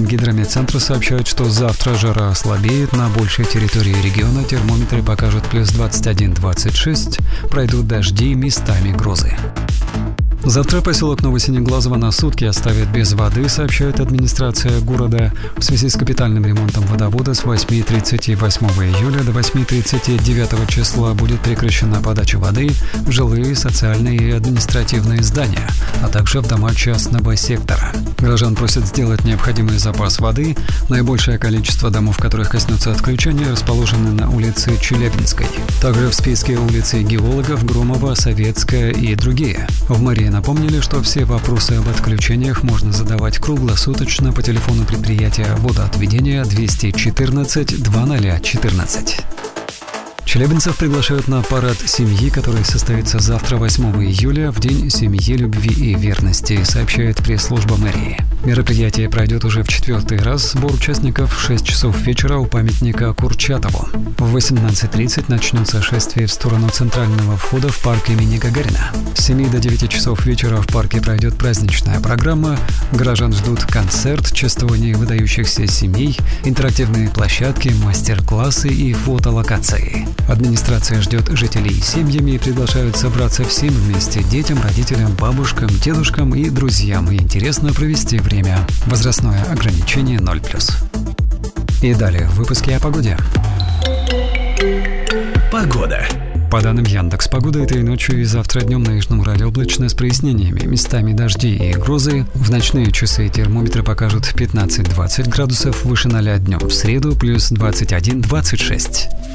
Росгидрометцентра сообщают, что завтра жара ослабеет. На большей территории региона термометры покажут плюс 21-26, пройдут дожди, местами грозы. Завтра поселок Новосинеглазово на сутки оставят без воды, сообщает администрация города. В связи с капитальным ремонтом водовода с 8:30 8 июля до 8:30 9 числа будет прекращена подача воды в жилые, социальные и административные здания, а также в дома частного сектора. Горожан просят сделать необходимый запас воды. Наибольшее количество домов, которых коснется отключения, расположены на улице Челябинской. Также в списке улицы Геологов, Громова, Советская и другие. В мэрии напомнили, что все вопросы об отключениях можно задавать круглосуточно по телефону предприятия водоотведения 214 2014. Челябинцев приглашают на парад семьи, который состоится завтра, 8 июля, в День семьи, любви и верности, сообщает пресс-служба мэрии. Мероприятие пройдет уже в 4-й раз. Сбор участников в 6 часов вечера у памятника Курчатову. В 18:30 начнется шествие в сторону центрального входа в парк имени Гагарина. С 7 до 9 часов вечера в парке пройдет праздничная программа. Горожан ждут концерт, чествование выдающихся семей, интерактивные площадки, мастер-классы и фотолокации. Администрация ждет жителей с семьями и приглашают собраться всем вместе: детям, родителям, бабушкам, дедушкам и друзьям. И интересно провести время. Возрастное ограничение 0+. И далее в выпуске о погоде. Погода. По данным Яндекс.Погоды, этой ночью и завтра днем на Южном Урале облачно с прояснениями, местами дожди и грозы. В ночные часы термометры покажут 15-20 градусов, выше 0 днем. В среду плюс 21-26.